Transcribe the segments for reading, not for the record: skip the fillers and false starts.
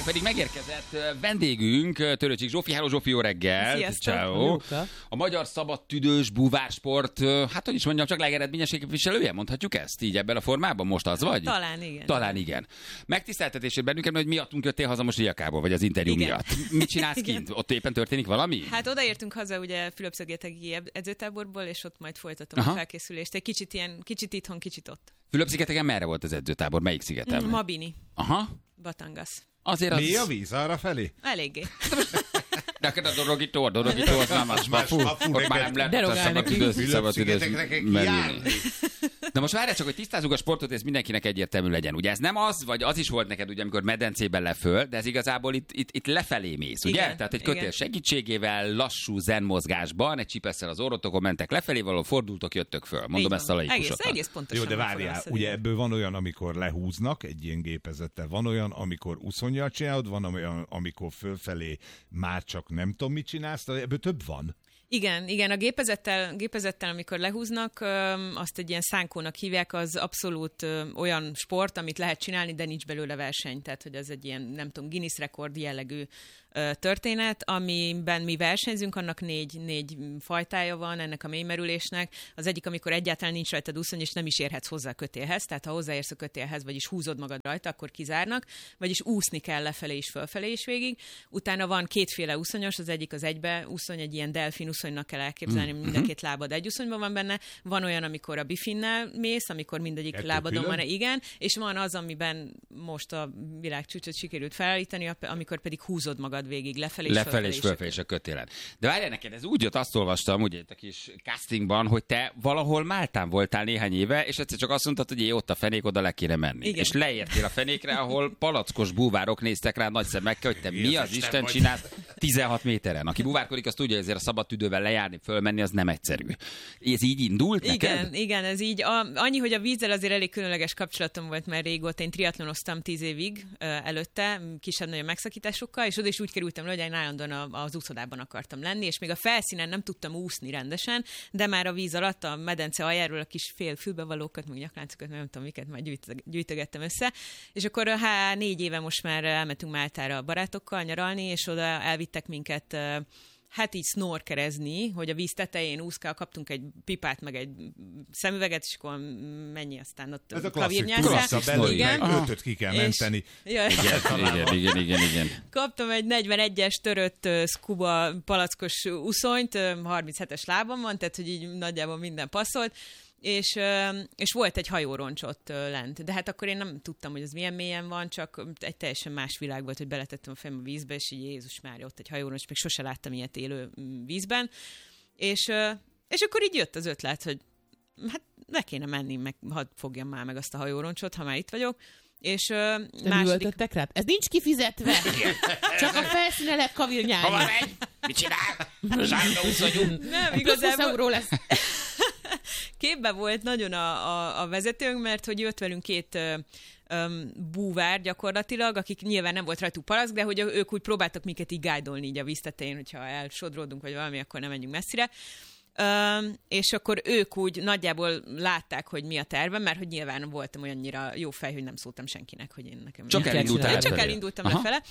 Várj, pedig megérkezett vendégünk, Törőcsik Zsófi. Hello Zsófi, jó reggel! Sziasztok! Ciao. A magyar szabadtüdős búvársport, hát hogy is mondjam, csak legeredményes képviselője, mondhatjuk ezt így ebben a formában? Most az vagy? Talán igen. Talán igen. Megtiszteltetésért bennünket, hogy miattunk jöttél haza most Riakából, vagy az interjú Igen. miatt. Mit csinálsz kint? Ott éppen történik valami? Hát odaértünk haza ugye Fülöp-szigeteki edzőtáborból, és ott majd folytatom a felkészülést. Egy kicsit itthon, kicsit ott. Fülöp-szigeteken merre volt az edzőtábor? Melyik szigeten? Mabini. Aha. Batangas. Azért az... Mi a víz arra felé? Eléggé. De a dorogító az már más mafu. Ott már nem lehet szabadidős merülni. De most várjál csak, hogy tisztázzuk a sportot, ez mindenkinek egyértelmű legyen. Ugye ez nem az, vagy az is volt neked, ugye, amikor medencében leföl, de ez igazából itt lefelé mész, ugye? Igen, Tehát egy kötél igen. segítségével, lassú zen mozgásban, egy csipesszel az orrotokon mentek lefelé, valahol fordultok, jöttök föl. Mondom ezt a laikusoknak. Egész pontosan. Jó, de várjál, ugye ebből van olyan, amikor lehúznak egy ilyen gépezettel, van olyan, amikor uszonnyal csinálod, van olyan, amikor fölfelé már csak nem tudom, mit csinálsz, de ebből több van. Igen, a gépezettel, amikor lehúznak, azt egy ilyen szánkónak hívják, az abszolút olyan sport, amit lehet csinálni, de nincs belőle verseny. Tehát, hogy ez egy ilyen, nem tudom, Guinness rekord jellegű történet, amiben mi versenyzünk, annak négy fajtája van ennek a mélymerülésnek. Az egyik, amikor egyáltalán nincs rajtad úszony, és nem is érhetsz hozzá a kötélhez, tehát ha hozzáérsz a kötélhez, vagyis húzod magad rajta, akkor kizárnak, vagyis úszni kell lefelé is, fölfelé is végig. Utána van kétféle úszonyos, az egyik az egybe úszony, egy ilyen delfin úszonynak kell elképzelni, mind a két lábad egy úszonyban van benne. Van olyan, amikor a bifinnel mész, amikor mindegyik lábadon van, igen, és van az, amiben most a világ csúcsot sikerült felállítani, amikor pedig húzod magad végig lefelé és fölfelé és a kötélen. De várjál neked, ez úgy jött, azt olvastam, ugye itt a kis castingban, hogy te valahol Máltán voltál néhány éve, és egyszer csak azt mondtad, hogy ott a fenék, oda le kéne menni. Igen. És leértél a fenékre, ahol palackos búvárok néztek rá nagy szemekkel, hogy te mi az Isten csinálsz 16 méteren. Aki búvárkodik, azt tudja, hogy ezért a szabad tüdővel lejárni, fölmenni, az nem egyszerű. Ez így indult neked? Igen, ez így. Annyi, hogy a vízzel azért elég különleges kapcsolatom volt, mert régóta én triatlonoztam 10 évig előtte, kisebb-nagyobb megszakításokkal, és oda is úgy kerültem le, hogy én állandóan az úszodában akartam lenni, és még a felszínen nem tudtam úszni rendesen, de már a víz alatt, a medence aljáról a kis fél fülbevalókat, meg nyakláncokat, nem tudom miket, már gyűjtögettem össze. És akkor 4 éve most már elmentünk Máltára a barátokkal nyaralni, és oda elvittek minket hát így snorkerezni, hogy a víz tetején úszkál, kaptunk egy pipát, meg egy szemüveget, és akkor mennyi aztán ott ez a klasszik belül, meg 5-öt ki kell menteni. Igen. Kaptam egy 41-es törött scuba palackos uszonyt, 37-es lábam van, tehát hogy így nagyjából minden passzolt, és volt egy hajóroncs ott lent. De hát akkor én nem tudtam, hogy az milyen mélyen van, csak egy teljesen más világ volt, hogy beletettem a fejem a vízbe, és így Jézus Mária, ott egy hajóroncs, még sose láttam ilyet élő vízben. És akkor így jött az ötlet, hogy hát le kéne menni, meg hadd fogjam már meg azt a hajóroncsot, ha már itt vagyok. És üvöltöttek rá? Ez nincs kifizetve. Csak a felszíne lehet kavirnyálni. Hova megy? Mit csinál? Zsárga úszonyunk. Nem, igazából... euró lesz. Képben volt nagyon a vezetőnk, mert hogy jött velünk 2 búvár gyakorlatilag, akik nyilván nem volt rajtuk palack, de hogy ők úgy próbáltak minket így guide-olni így a víztetején, hogyha elsodródunk, vagy valami, akkor nem menjünk messzire. És akkor ők úgy nagyjából látták, hogy mi a tervem, mert hogy nyilván voltam olyannyira jó fej, hogy nem szóltam senkinek, hogy én nekem... Csak elindultam lefele.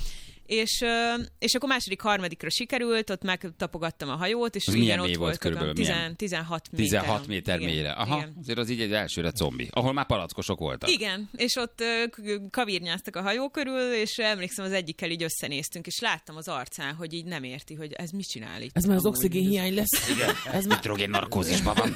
És akkor harmadikra sikerült, ott megtapogattam a hajót, és igen, ott volt körülbelül 16 méter. 16 méter mélyre. Aha, igen. Azért az így egy elsőre zombi, ahol már palackosok voltak. Igen, és ott kavírnyáztak a hajó körül, és emlékszem, az egyikkel így összenéztünk, és láttam az arcán, hogy így nem érti, hogy ez mit csinál itt. Ez már az oxigén hiány lesz. Igen, ez nitrogén narkózisban van.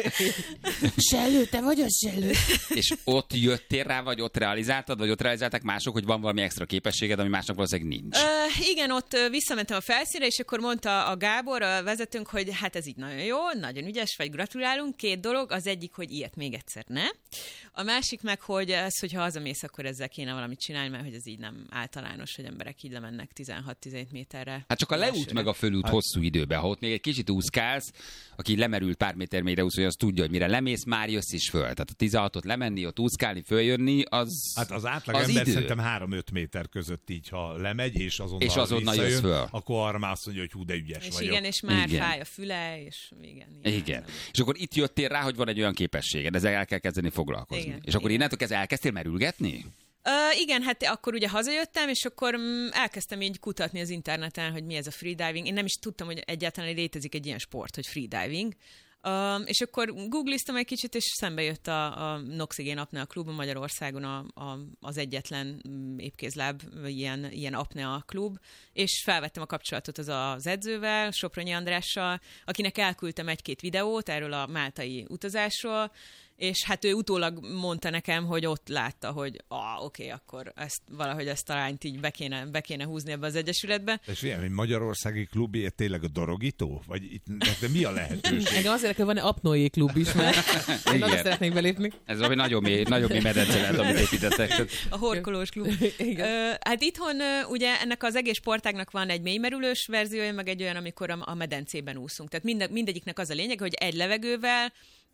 Sellő, te vagy a sellő. És ott jöttél rá, vagy ott realizáltad, vagy ott realizálták mások, hogy van valami extra képességed, ami másnak valószínűleg nincs. Igen, ott visszamentem a felszínre, és akkor mondta a Gábor, a vezetőnk, hogy hát ez így nagyon jó, nagyon ügyes vagy, gratulálunk. 2 dolog, az egyik, hogy ilyet még egyszer ne. A másik meg, hogy ez, hogyha hazamész, akkor ezzel kéne valamit csinálni, mert hogy ez így nem általános, hogy emberek így lemennek 16-17 méterre. Hát csak a leút meg a fölút hosszú időben, ha ott még egy kicsit úszkálsz, aki lemerült pár méter mélyre úszó, az tudja, hogy mire lemész, már jössz is föl. Tehát a 16-ot lemenni, ott úszkálni, följönni, az hát az átlag az ember idő. Szerintem 3-5 méter között így, ha lemegy, és azonnal jössz föl. Akkor arra már azt mondja, hogy hú, de ügyes és vagyok. Igen, és már fáj a füle, és igen. És akkor itt jöttél rá, hogy van egy olyan képességed, ezzel el kell kezdeni foglalkozni. Igen, és akkor innentől kezdve elkezdtél merülgetni? Igen, hát akkor ugye hazajöttem, és akkor elkezdtem így kutatni az interneten, hogy mi ez a freediving. Én nem is tudtam, hogy egyáltalán létezik egy ilyen sport, hogy freediving. És akkor googliztam egy kicsit, és szembe jött a Noxigén Apnea Klub Magyarországon az egyetlen épkézláb ilyen apnea klub, és felvettem a kapcsolatot az edzővel, Sopronyi Andrással, akinek elküldtem egy-két videót erről a máltai utazásról, és hát ő utólag mondta nekem, hogy ott látta, hogy oké, akkor valahogy ezt a lányt így be kéne húzni ebbe az egyesületbe. És ilyen, egy magyarországi klub, tényleg a dorogító? Vagy de mi a lehetőség? Engem azért, hogy van-e apnoé klub is, mert én nagyon szeretnék belépni. Ez valami nagyon mély medence lehet, amit építettek. A horkolós klub. Hát itthon ugye ennek az egész sportágnak van egy mélymerülős verziója, meg egy olyan, amikor a medencében úszunk. Tehát mindegyiknek az a lényeg, hogy egy levegővel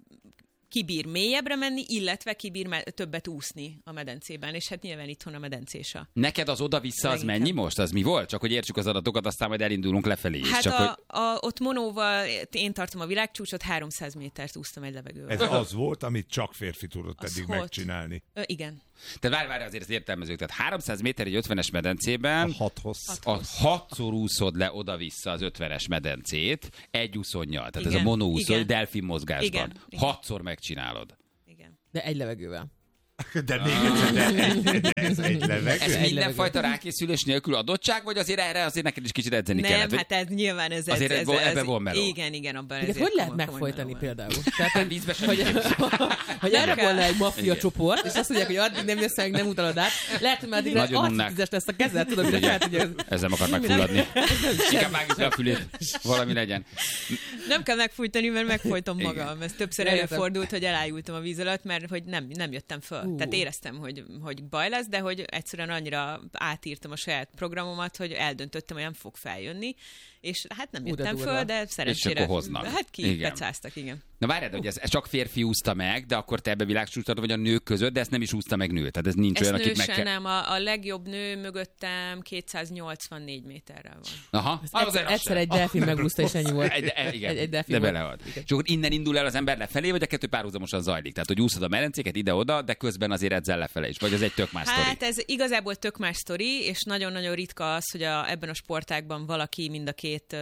kibír mélyebbre menni, illetve kibír többet úszni a medencében, és hát nyilván itthon a medencésa. Neked az oda-vissza az mennyi most? Az mi volt? Csak hogy értsük az adatokat, aztán majd elindulunk lefelé is. Hát csak ott monóval én tartom a világcsúcsot, 300 métert úsztam egy levegővel. Ez az volt, amit csak férfi tudott eddig megcsinálni. Igen. Tehát várj, azért az értelmezők. Tehát 300 méter egy 50-es medencében. A 6-szor úszod le oda-vissza az 50-es medencét egy úszonnyal. Tehát igen, ez a monóúszó, delfin mozgásban. 6-szor megcsinálod. Igen. De egy levegővel. De még egyszer, ez egy levegő. Ez mindenfajta rákészülés nélkül adottság, vagy azért neked is kicsit edzeni kellett? Nem, hát ez nyilván ez ebben van meló. Igen, abban ezért hogy lehet megfojtani például? Tehát vízbe sem. Hogy erre volna egy maffia csoport, és azt mondják, hogy addig nem jössz, nem utalod át. Lehet, hogy már addigra arcitizes lesz a kezed, tudod, mire fel tudja. Ezzel akar megfulladni. Inkább vágjuk le a fülét, valami legyen. Nem kell megfújtani, mert megfojtom magam. Ez többször előfordult, hogy elájultam a víz alatt, mert hogy nem jöttem föl. Tehát éreztem, hogy baj lesz, de hogy egyszerűen annyira átírtam a saját programomat, hogy eldöntöttem, hogy nem fog feljönni, és hát nem jöttem föl, de szerencsére. És akkor hoznak. Hát kipecáztak, igen. Na várjad, hogy ez csak férfi úszta meg, de akkor te ebbe világcsúcsot vagy a nők között, de ezt nem is úszta meg nő. Tehát ez nincs olyan, akit meg kell... nem, a legjobb nő mögöttem 284 méterrel van. Aha. Egyszer egy delfin megúszta, és ennyi volt. Egy delfin de belehalt. És akkor innen indul el az ember lefelé, vagy a kettő párhuzamosan zajlik? Tehát, hogy úszod a medencéket ide-oda, de közben azért edzel lefele is. Vagy az egy tök más sztori? Hát ez igazából tök más sztori, és nagyon-nagyon ritka az, hogy ebben a sportágban valaki mind a két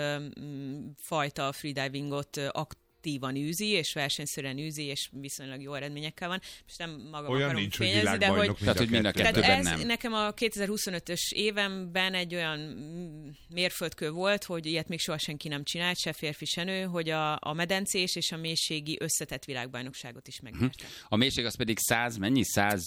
fajta freedivingot aktívan űzi, és versenyszerűen űzi, és viszonylag jó eredményekkel van. Most nem magam olyan akarom nincs, fényezni, de hogy... Tehát, hogy mind a kettőben nem. Nekem a 2025-ös évemben egy olyan mérföldkő volt, hogy ilyet még soha senki nem csinált, se férfi, se nő, hogy a medencés és a mélységi összetett világbajnokságot is megnyerte. A mélység az pedig 100, mennyi?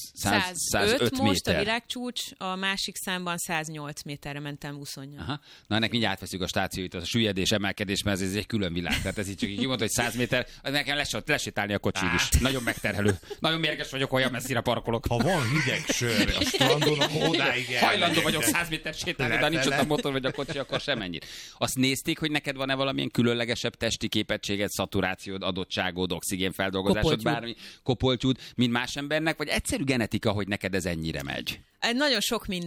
105 most méter. A világcsúcs, a másik számban 108 méterre mentem úszonnyal. Aha. Na ennek mindjárt átveszünk a stációit, az a süllyedés, emelkedés, mert ez egy külön világ. Tehát ez így csak így kimondta, hogy 100 méter, nekem lesétálni a kocsig is. Nagyon megterhelő. Nagyon mérges vagyok, olyan messzire parkolok. Ha van hideg sör a strandon, akkor odáig el. Hajlandó vagyok 100 méter sétálni, de nincs ott a motor vagy a kocsi, akkor semennyit. Azt nézték, hogy neked van-e valamilyen különlegesebb testi képességed, szaturációd, adottságod, oxigénfeldolgozásod, bármi kopoltyúd, mint más embernek, vagy egyszerű genetika, hogy neked ez ennyire megy? Nagyon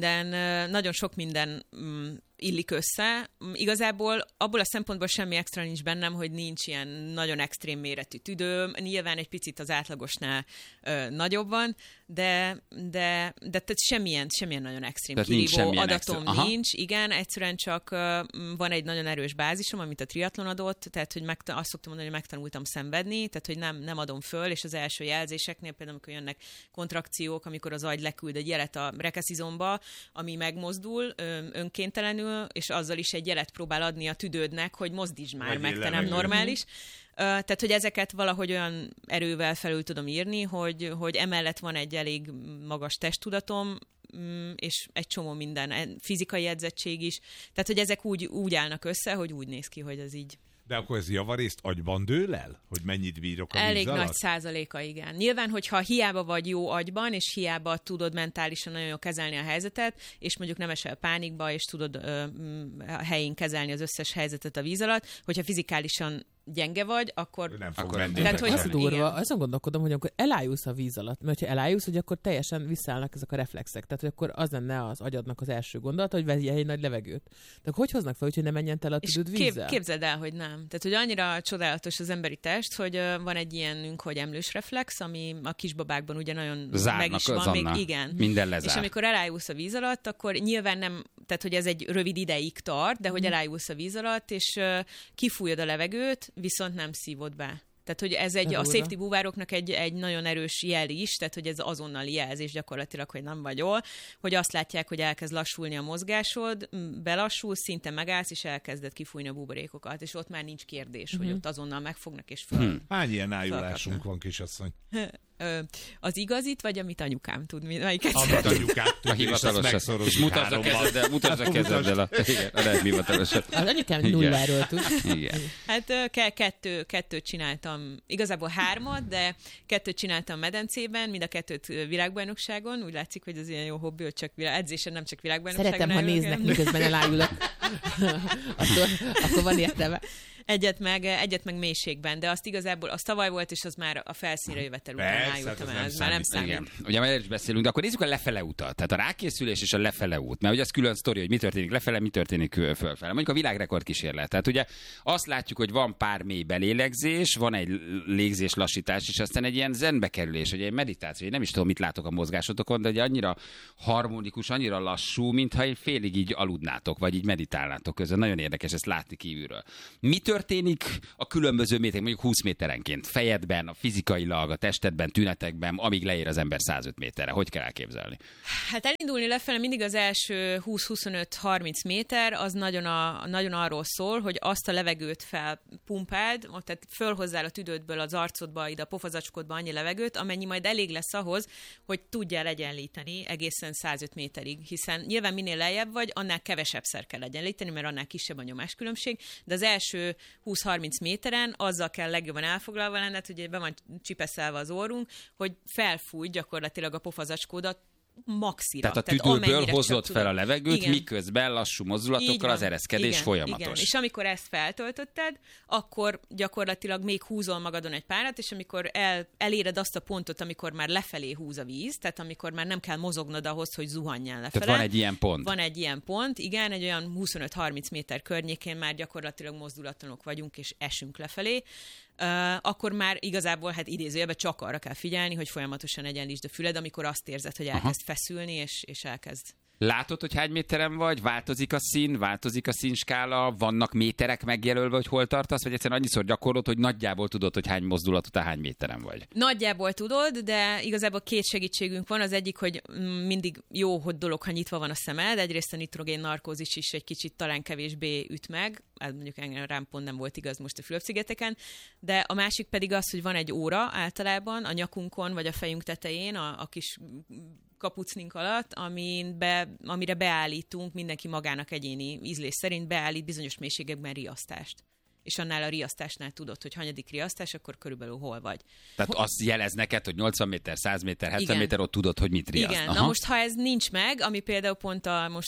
sok minden illik össze. Igazából abból a szempontból semmi extra nincs bennem, hogy nincs ilyen nagyon extrém méretű tüdőm. Nyilván egy picit az átlagosnál nagyobb van, de tehát semmilyen nagyon extrém kirívó adatom nincs. Igen, egyszerűen csak van egy nagyon erős bázisom, amit a triatlon adott, tehát hogy azt szoktam mondani, hogy megtanultam szenvedni, tehát hogy nem adom föl, és az első jelzéseknél például, amikor jönnek kontrakciók, amikor az agy leküld egy jelet a rekeszizomba, ami megmozdul önkéntelenül, és azzal is egy jelet próbál adni a tüdődnek, hogy mozdítsd már meg, te nem normális. Tehát, hogy ezeket valahogy olyan erővel felül tudom írni, hogy emellett van egy elég magas testtudatom, és egy csomó minden, fizikai edzettség is. Tehát, hogy ezek úgy állnak össze, hogy úgy néz ki, hogy ez így. De akkor ez javarészt agyban dől el? Hogy mennyit bírok a víz elég alatt? Nagy százaléka, igen. Nyilván, hogyha hiába vagy jó agyban, és hiába tudod mentálisan nagyon jól kezelni a helyzetet, és mondjuk nem esel pánikba, és tudod a helyén kezelni az összes helyzetet a víz alatt, hogyha fizikálisan gyenge vagy, akkor nem fog tehát, hogy az durva. Azon gondolkodom, hogy akkor elájulsz a víz alatt, mert ha elájulsz, hogy akkor teljesen visszaállnak ezek a reflexek. Tehát, hogy akkor az lenne az agyadnak az első gondolata, hogy vegyél egy nagy levegőt. De hogy hoznak fel, hogy ne menjen tele a tüdőd vízzel? Képzeld el, hogy nem. Tehát, hogy annyira csodálatos az emberi test, hogy van egy ilyenünk, hogy emlős reflex, ami a kisbabákban ugye nagyon meg is van. Még, igen. Minden lezár. És amikor elájulsz a víz alatt, akkor nyilván nem, tehát hogy ez egy rövid ideig tart, de hogy elájulsz a víz alatt, és kifújod a levegőt, viszont nem szívod be. Tehát, hogy ez a safety búvároknak egy nagyon erős jel is, tehát, hogy ez azonnali jelzés gyakorlatilag, hogy nem vagy jól, hogy azt látják, hogy elkezd lassulni a mozgásod, belassulsz, szinte megállsz, és elkezded kifújni a buborékokat, és ott már nincs kérdés, hogy ott azonnal megfognak, és föl. Hány ilyen ájulásunk van, kisasszony? Az igazit, vagy amit anyukám tud? Melyiket? Amit anyukám tud, a hivatalosat. És mutasd a kezeddel a nem hivatalosat. Az anyukám nulláról tud. Igen. Hát kettőt csináltam, igazából 3, de 2 csináltam medencében, mind a 2 világbajnokságon. Úgy látszik, hogy az ilyen jó hobbi, hogy csak edzésen, nem csak világbajnokságon. Szeretem, ha néznek, miközben elájulok. akkor van értelme. Egyet meg mélységben, de azt igazából, az tavaly volt, és az már a felszínre jövetel után ájultam el, ez már nem számít. Igen. Ugye már is beszélünk, de akkor nézzük a lefele utat, tehát a rákészülés és a lefele út, mert ugye az külön sztori, hogy mi történik lefele, mi történik fölfele. Mondjuk a világrekord kísérlet. Tehát ugye azt látjuk, hogy van pár mély belélegzés, van egy légzés lassítás, és aztán egy ilyen zenbe kerülés, hogy egy meditáció, én nem is tudom, mit látok a mozgásotokon, de annyira harmonikus, annyira lassú, mintha egy félig így aludnátok, vagy így meditálnátok közben. Nagyon érdekes ezt látni kívülről. Mi történik a különböző méterek, mondjuk 20 méterenként, fejedben, a fizikailag, a testedben, tünetekben, amíg leér az ember 105 méterre? Hogy kell elképzelni? Hát elindulni lefelé mindig az első 20-25-30 méter, az nagyon arról szól, hogy azt a levegőt felpumpáld, tehát fölhozzál a tüdődből az arcodba, ide a pofazacskodba annyi levegőt, amennyi majd elég lesz ahhoz, hogy tudjál egyenlíteni egészen 105 méterig, hiszen nyilván minél lejjebb vagy, annál kevesebbszer kell egyenlíteni, mert annál kisebb a nyomáskülönbség, de az első 20-30 méteren azzal kell legjobban elfoglalva lenned, hogy be van csipeszelve az orrunk, hogy felfújj gyakorlatilag a pofazacskódat maxira. Tehát a tüdőből hozott fel a levegőt, igen, miközben lassú mozdulatokkal az ereszkedés igen, folyamatos. Igen. És amikor ezt feltöltötted, akkor gyakorlatilag még húzol magadon egy párat, és amikor eléred azt a pontot, amikor már lefelé húz a víz, tehát amikor már nem kell mozognod ahhoz, hogy zuhanjál lefele. Tehát van egy ilyen pont. Van egy ilyen pont, igen, egy olyan 25-30 méter környékén már gyakorlatilag mozdulatlanok vagyunk, és esünk lefelé. Akkor már igazából, hát idézőjelben csak arra kell figyelni, hogy folyamatosan egyenlítsd a füled, amikor azt érzed, hogy elkezd feszülni, és elkezd. Látod, hogy hány méteren vagy? Változik a szín, változik a színskála, vannak méterek megjelölve, hogy hol tartasz, vagy egyszerűen annyiszor gyakorlod, hogy nagyjából tudod, hogy hány mozdulat után hány méteren vagy? Nagyjából tudod, de igazából 2 segítségünk van. Az egyik, hogy mindig jó, hogy dolog, ha nyitva van a szemed. Egyrészt a nitrogén narkózis is egy kicsit talán kevésbé üt meg. Ez mondjuk engem rám pont nem volt igaz most a Fülöp-szigeteken. De a másik pedig az, hogy van egy óra általában a nyakunkon, vagy a fejünk tetején, a kis kapucnink alatt, amire beállítunk, mindenki magának egyéni ízlés szerint beállít bizonyos mélységekben riasztást. És annál a riasztásnál tudod, hogy hanyadik riasztás, akkor körülbelül hol vagy. Tehát azt jelez neked, hogy 80 méter, 100 méter, 70 méter, ott tudod, hogy mit riaszt. Igen, na most ha ez nincs meg, ami például pont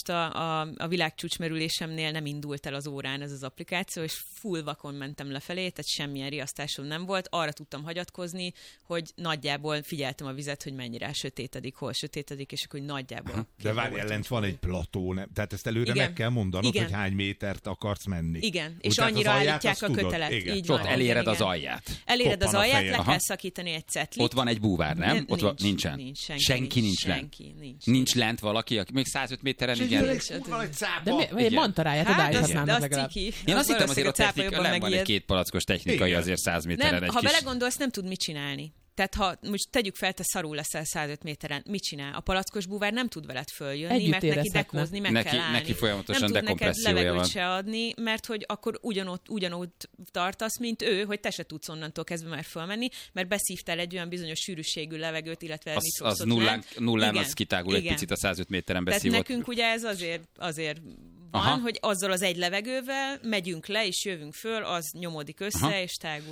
a világcsúcsmerülésemnél nem indult el az órán ez az applikáció, és full vakon mentem lefelé, tehát semmilyen riasztásom nem volt, arra tudtam hagyatkozni, hogy nagyjából figyeltem a vizet, hogy mennyire sötétedik, hol sötétedik, és akkor nagyjából. De várj, ellent van egy plató, nem? Tehát ezt előre meg kell mondanod, hogy hány métert akarsz menni. Igen, és annyira állítják a kötelet. Így van, ott eléred az alját. Eléred az alját, le kell szakítani egy cetlit. Ott van egy búvár, nem? Ott nincsen. Senki nincs lent. Nincs lent valaki, aki még 105 méteren igen. De egy mantaráját odállíthatnának legalább. Én azt hittem azért van egy 2 palackos technikai azért 100 méteren. Ha belegondolsz, nem tud mit csinálni. Tehát ha most tegyük fel, te szarul leszel 105 méteren, mit csinál? A palackos búvár nem tud veled följönni, együtt mert neki dekózni meg kell állni. Neki folyamatosan dekompressziója van. Nem tud neked levegőt se adni, mert hogy akkor ugyanott tartasz, mint ő, hogy te se tudsz onnantól kezdve már fölmenni, mert beszívtál egy olyan bizonyos sűrűségű levegőt, illetve az nullán az kitágul egy picit a 105 méteren beszívott. Tehát nekünk ugye ez azért van, hogy azzal az egy levegővel megyünk le, és jövünk föl, az nyomódik össze, és tágul ki.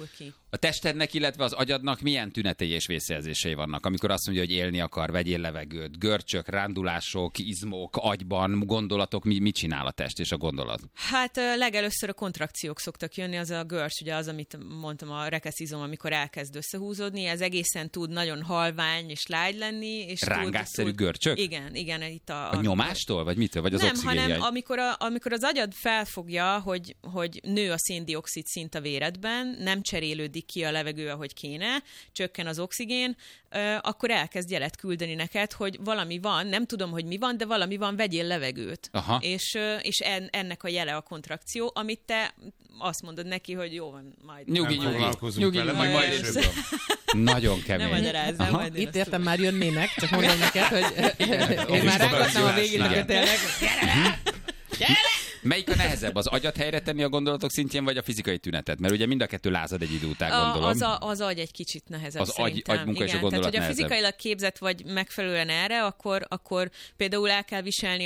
A testednek, illetve az agyadnak milyen tünetei és vészjelzései vannak, amikor azt mondja, hogy élni akar, vegyél levegőt, görcsök, rándulások, izmok, agyban, gondolatok, mit csinál a test és a gondolat? Hát legelőször a kontrakciók szoktak jönni, az a görcs, ugye az, amit mondtam, a rekeszizom, amikor elkezd összehúzódni, ez egészen tud nagyon halvány és lágy lenni. És rángásszerű görcsök? Igen, itt a nyomástól, vagy mitől? Vagy az oxigénjegy? Nem, hanem amikor az agyad felfogja, hogy nő a széndioxid szint a véredben, nem cserélődik ki a levegő, ahogy kéne, csökken az oxigén, akkor elkezd jelet küldeni neked, hogy valami van, nem tudom, hogy mi van, de valami van, vegyél levegőt. És ennek a jele a kontrakció, amit te azt mondod neki, hogy jó van, majd. Nyugi, majd nagyon kemény. Nem magyarázzál, itt értem, már jönnének, csak mondom neked, hogy én már rágattam a végén a kötélnek. Gyere! Melyik a nehezebb, az agyat helyre tenni a gondolatok szintjén, vagy a fizikai tünetet? Mert ugye mind a kettő lázad egy idő után, gondolom. Az agy egy kicsit nehezebb az agy munka és a gondolat tehát, hogyha nehezebb. fizikailag képzett vagy megfelelően erre, akkor például el kell viselni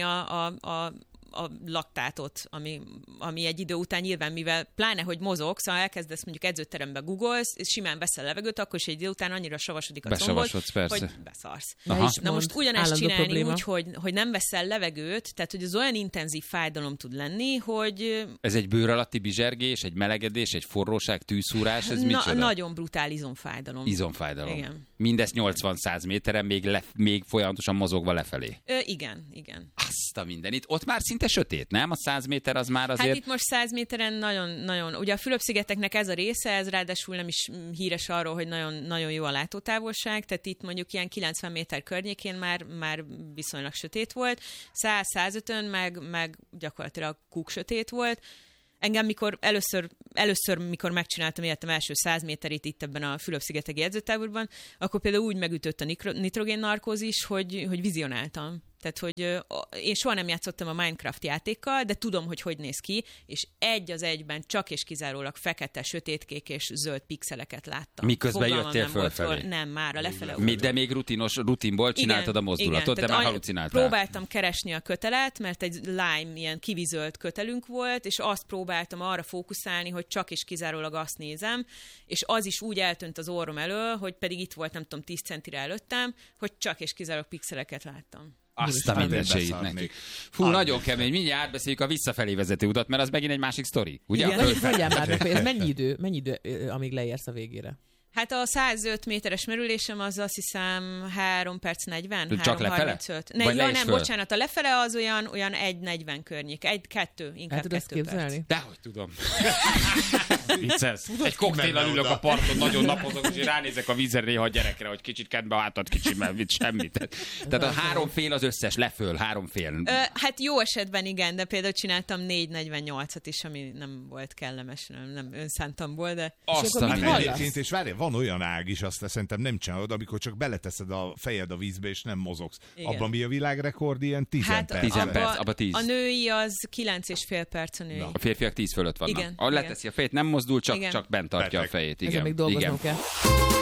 a laktátot, ami egy idő után nyilván, mivel pláne, hogy mozogsz, ha elkezdesz mondjuk edzőterembe googolsz, és simán veszel levegőt, akkor is egy idő után annyira savasodik a combod, hogy beszarsz. Na most ugyanezt csinálni úgy, hogy nem veszel levegőt, tehát hogy az olyan intenzív fájdalom tud lenni, hogy... Ez egy bőr alatti bizsergés, egy melegedés, egy forróság, tűszúrás, ez micsoda? Nagyon brutál izomfájdalom. Izomfájdalom. Igen. Mindez 80-100 méteren, még folyamatosan mozogva lefelé. Igen. Azt a mindenit. Ott már szinte sötét, nem? A 100 méter az már azért... Hát itt most 100 méteren nagyon... Ugye a Fülöp-szigeteknek ez a része, ez ráadásul nem is híres arról, hogy nagyon, nagyon jó a látótávolság, tehát itt mondjuk ilyen 90 méter környékén már viszonylag sötét volt, 100-105-ön meg gyakorlatilag sötét volt. Engem először, mikor megcsináltam életem első 100 méterit itt ebben a Fülöp-szigeteki edzőtáborban, akkor például úgy megütött a nitrogén narkózis, hogy vizionáltam. Tehát, hogy én soha nem játszottam a Minecraft játékkal, de tudom, hogy néz ki, és egy az egyben csak és kizárólag fekete, sötétkék és zöld pixeleket láttam. Miközben jöttél fölfelé? Nem, már a lefele. De még rutinból csináltad a mozdulatot, de már halucináltál. Próbáltam keresni a kötelet, mert egy lime, ilyen kivizölt kötelünk volt, és azt próbáltam arra fókuszálni, hogy csak és kizárólag azt nézem, és az is úgy eltűnt az orrom elől, hogy pedig itt volt, nem tudom, 10 centire előttem, hogy csak és kizárólag pixeleket láttam. Azt a mindenségét neki. Fú, nagyon kemény. Mindjárt átbeszéljük a visszafelé vezető utat, mert az megint egy másik sztori. Ugye? Ez mennyi idő, amíg leérsz a végére? Hát a 105 méteres merülésem az azt hiszem 3 perc 40, csak 3:35. Nem, bocsánat, a lefele az olyan 1:40 környék. 1-2, inkább 2 perc. Dehogy tudom. Viccelsz. Egy koktéllal ülök a parton, nagyon napozok, és ránézek a vízre néha a gyerekre, hogy kicsit kedve hátad, kicsit, mert vitt semmit. Tehát a 3 fél az összes, leföl, 3 fél. Hát jó esetben igen, de például csináltam 4:48-at is, ami nem volt kellemes, nem önszántamból, de... És várj, van olyan ág is, azt szerintem nem csinálod, amikor csak beleteszed a fejed a vízbe, és nem mozogsz. Igen. Abban mi a világrekord? Ilyen 10 perc. 10 perc, abban 10. A női az 9,5 perc a női. A férfiak 10 fölött vannak. Igen, leteszi a fejét, nem mozdul, csak bent tartja a fejét. Igen. Ezen még dolgoznom kell.